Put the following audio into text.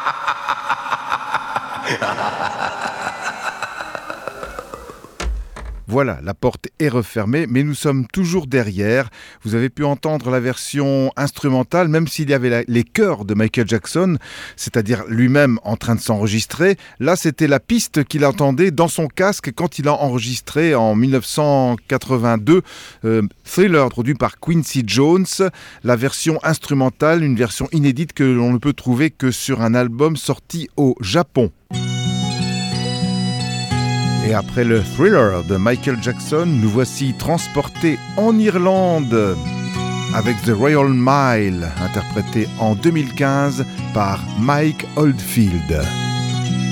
Voilà, la porte est refermée, mais nous sommes toujours derrière. Vous avez pu entendre la version instrumentale, même s'il y avait les chœurs de Michael Jackson, c'est-à-dire lui-même en train de s'enregistrer. Là, c'était la piste qu'il entendait dans son casque quand il a enregistré en 1982 Thriller, produit par Quincy Jones. La version instrumentale, une version inédite que l'on ne peut trouver que sur un album sorti au Japon. Et après le Thriller de Michael Jackson, nous voici transportés en Irlande avec The Royal Mile, interprété en 2015 par Mike Oldfield.